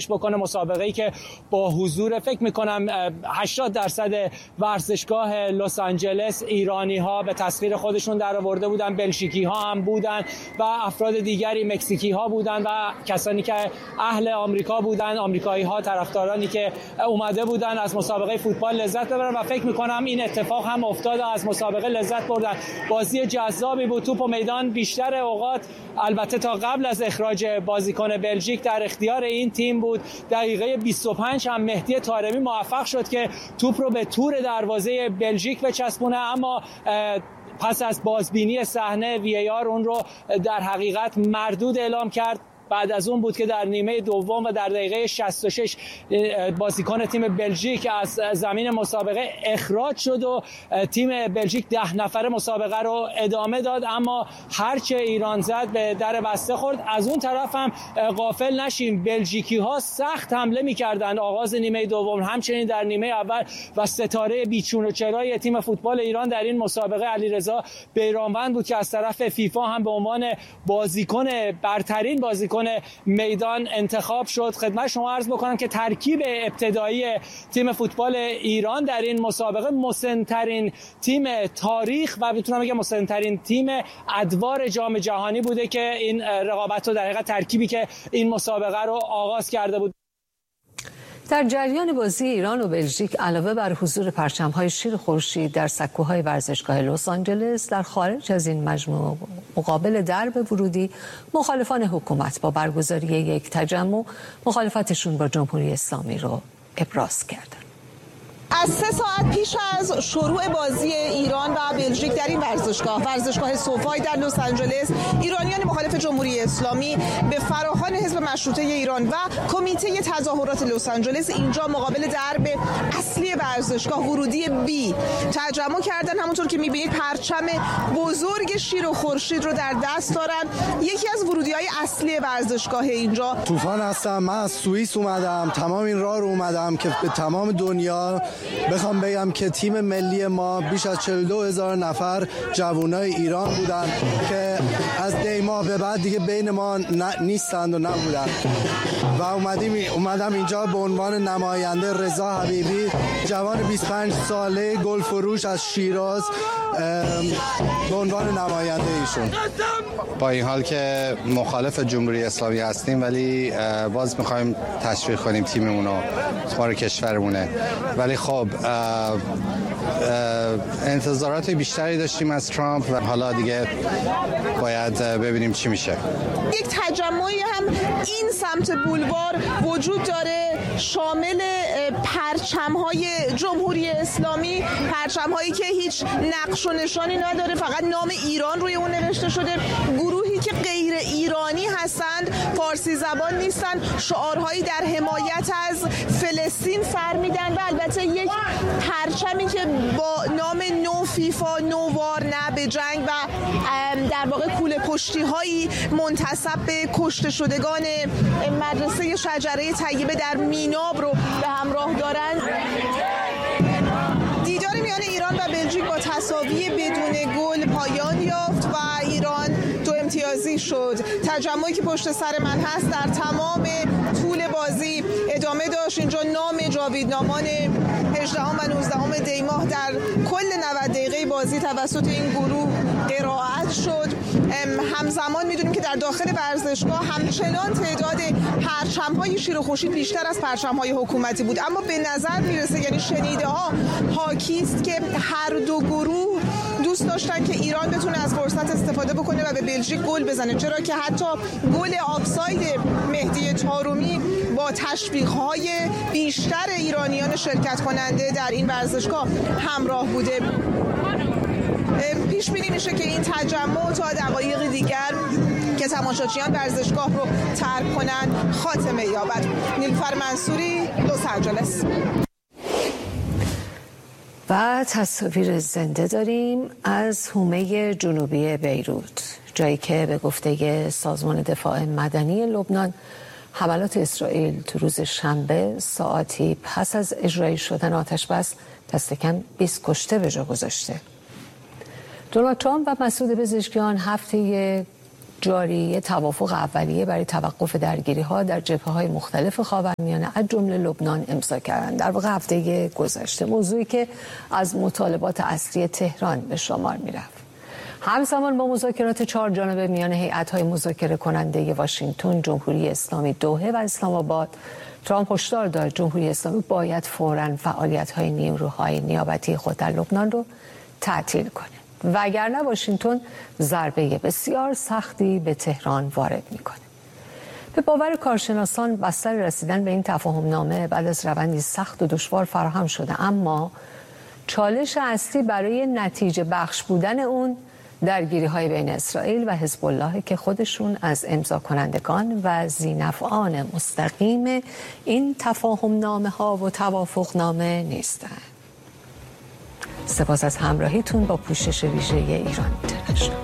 ساندویچ بکنه. مسابقه‌ای که با حضور فکر می‌کنم 80% ورزشگاه لس آنجلس ایرانی‌ها به تسخیر خودشون درآورده بودن، بلژیکی‌ها هم بودن و افراد دیگری، مکزیکی‌ها بودن و کسانی که اهل آمریکا بودن، آمریکایی‌ها، طرفدارانی که اومده بودن از مسابقه فوتبال لذت ببرن و فکر می‌کنم این اتفاق هم افتاد، از مسابقه لذت بردن. بازی جذابی بود. توپ و میدان بیشتر اوقات البته تا قبل از اخراج بازیکن بلژیک در اختیار این تیم بود. دقیقه 25 هم مهدی طارمی موفق شد که توپ رو به تور دروازه بلژیک بچسبونه، اما پس از بازبینی صحنه VAR اون رو در حقیقت مردود اعلام کرد. بعد از اون بود که در نیمه دوم و در دقیقه 66 بازیکن تیم بلژیک از زمین مسابقه اخراج شد و تیم بلژیک 10 نفره مسابقه رو ادامه داد، اما هرچه ایران زد به در بسته خورد. از اون طرف هم غافل نشیم بلژیکی ها سخت حمله می‌کردند آغاز نیمه دوم، همچنین در نیمه اول و ستاره بیچون و چرای تیم فوتبال ایران در این مسابقه علیرضا بیرانوند بود که از طرف فیفا هم به عنوان برترین بازیکن میدان انتخاب شد. خدمت شما عرض بکنم که ترکیب ابتدایی تیم فوتبال ایران در این مسابقه مسن‌ترین تیم تاریخ و میتونم بگم مسن‌ترین تیم ادوار جام جهانی بوده که این رقابت رو در حقیقت ترکیبی که این مسابقه رو آغاز کرده بود. در جریان بازی ایران و بلژیک علاوه بر حضور پرچم‌های شیر خورشید در سکوهای ورزشگاه لس آنجلس، در خارج از این مجموعه مقابل درب ورودی مخالفان حکومت با برگزاری یک تجمع مخالفتشون با جمهوری اسلامی رو ابراز کردند. از 3 ساعت پیش از شروع بازی ایران و بلژیک در این ورزشگاه سوفای در لس آنجلس، ایرانیان مخالف جمهوری اسلامی به فراخوان حزب مشروطه ایران و کمیته تظاهرات لس آنجلس اینجا مقابل درب اصلی ورزشگاه ورودی بی تجمع کردن. همونطور که می‌بینید پرچم بزرگ شیر و خورشید رو در دست دارن. یکی از ورودی‌های اصلی ورزشگاه اینجا. طوفان هستم، من از سوئیس اومدم، تمام این راه رو اومدم که به تمام دنیا بخوام بگم که تیم ملی ما بیش از 42,000 نفر جوانای ایران بودن که از دیما به بعد دیگه بین ما نیستند و نبودن و اومدم اینجا به عنوان نماینده رضا حبیبی، جوان 25 ساله گل فروش از شیراز، به عنوان نماینده ایشون. با این حال که مخالف جمهوری اسلامی هستیم ولی باز می‌خوایم تشویق کنیم تیممون رو، کار کشورمونه، ولی خب انتظارات بیشتری داشتیم از ترامپ و حالا دیگه باید ببینیم چی میشه. یک تجمعی هم این سمت بولوار وجود داره، شامل پرچم‌های جمهوری اسلامی، پرچم‌هایی که هیچ نقش و نشانی نداره، فقط نام ایران روی اون نوشته شده. گروهی که غیر ایرانی هستند، فارسی زبان نیستن، شعارهایی در حمایت از فلسطین سر میدن و البته یک پرچمی که با نام نو فیفا، نو وار، نه به جنگ و در واقع کوله پشتی هایی منتسب به کشته شدگان مدرسه شجره طیبه در میناب رو به همراه دارند. دیدار میان ایران و بلژیک با تساوی بدون گل پایان یافت و ایران 2 امتیازی شد. تجمعی که پشت سر من هست در تمام طول بازی ادامه داشت. اینجا نام جاویدنامان 18 و 19 دی ماه در کل 90 دقیقه بازی توسط این گروه قرائت شد. همزمان میدونیم که در داخل ورزشگاه همچنان تعداد پرچم‌های شیر و خورشید بیشتر از پرچم‌های حکومتی بود، اما به نظر میرسه، یعنی شنیده ها حاکی است که هر دو گروه دوست داشتن که ایران بتونه از فرصت استفاده بکنه و به بلژیک گل بزنه، چرا که حتی گل آفساید مهدی طارمی با تشویق‌های بیشتر ایرانیان شرکت کننده در این ورزشگاه همراه بوده. پیش بینی میشه که این تجمع تا دقایق دیگر که تماشاچیان ورزشگاه رو ترک کنند خاتمه یابد. نیلوفر منصوری، لس آنجلس. و تصاویر زنده داریم از حومه جنوبی بیروت، جایی که به گفته سازمان دفاع مدنی لبنان حملات اسرائیل تو روز شنبه ساعتی پس از اجرایی شدن آتش بس دست کم 20 کشته به جا گذاشته. دونالد ترامپ و مسعود پزشکیان هفته جاری توافق اولیه برای توقف درگیری‌ها در جبهه‌های مختلف خاورمیانه از جمله لبنان امضا کردند. در واقع هفته گذشته، موضوعی که از مطالبات اصلی تهران به شمار می‌رفت. همزمان با مذاکرات 4 جانبه میان هیئت‌های مذاکره کننده واشنگتن، جمهوری اسلامی دوحه و اسلام آباد، ترامپ هشدار داد جمهوری اسلامی باید فوراً فعالیت‌های نیروهای نیابتی خود در لبنان رو تعطیل کنه، وگرنه واشنگتن ضربه بسیار سختی به تهران وارد میکنه. به باور کارشناسان بستر رسیدن به این تفاهم نامه بعد از روندی سخت و دشوار فراهم شده، اما چالش اصلی برای نتیجه بخش بودن اون درگیری‌های بین اسرائیل و حزب الله که خودشون از امضا کنندگان و ذی‌نفعان مستقیم این تفاهم نامه‌ها و توافق نامه نیستند. سپاس از همراهیتون با پوشش ویژه ایران اینترنشنال.